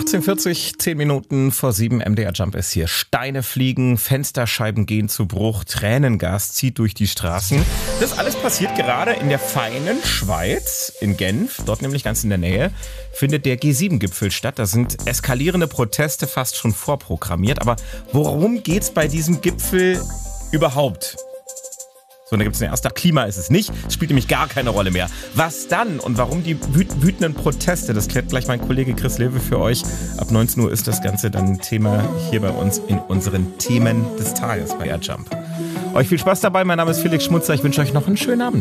18:40, 10 Minuten vor 7, MDR Jump ist hier. Steine fliegen, Fensterscheiben gehen zu Bruch, Tränengas zieht durch die Straßen. Das alles passiert gerade in der feinen Schweiz, in Genf, dort nämlich ganz in der Nähe, findet der G7-Gipfel statt. Da sind eskalierende Proteste fast schon vorprogrammiert. Aber worum geht's bei diesem Gipfel überhaupt? So, da gibt es eine erste. Klima ist es nicht. Es spielt nämlich gar keine Rolle mehr. Was dann und warum die wütenden Proteste? Das klärt gleich mein Kollege Chris Lewe für euch. Ab 19 Uhr ist das Ganze dann Thema hier bei uns in unseren Themen des Tages bei Air Jump. Euch viel Spaß dabei. Mein Name ist Felix Schmutzer. Ich wünsche euch noch einen schönen Abend.